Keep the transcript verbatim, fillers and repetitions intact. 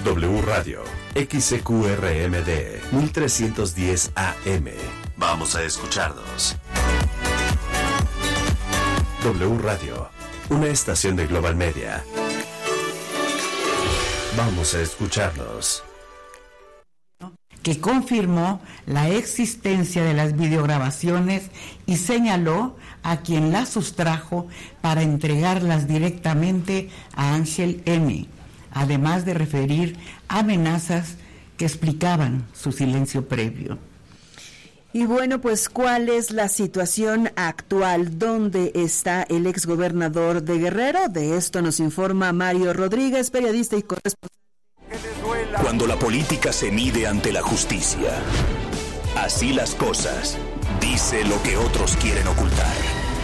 W Radio, X C Q R M D, mil trescientos diez A M. Vamos a escucharnos. W Radio, una estación de Global Media. Vamos a escucharnos. Que confirmó la existencia de las videograbaciones y señaló a quien las sustrajo para entregarlas directamente a Ángel M., además de referir amenazas que explicaban su silencio previo. Y bueno, pues, ¿cuál es la situación actual? ¿Dónde está el exgobernador de Guerrero? De esto nos informa Mario Rodríguez, periodista y corresponsal. Cuando la política se mide ante la justicia, así las cosas, dice lo que otros quieren ocultar.